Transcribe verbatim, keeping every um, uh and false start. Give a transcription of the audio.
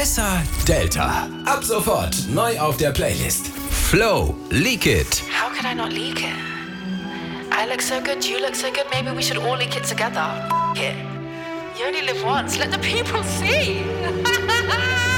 Essa Delta. Ab sofort neu auf der Playlist. Flow, Leak It. How could I not leak it? I look so good, you look so good, maybe we should all leak it together. F- it. You only live once, let the people see.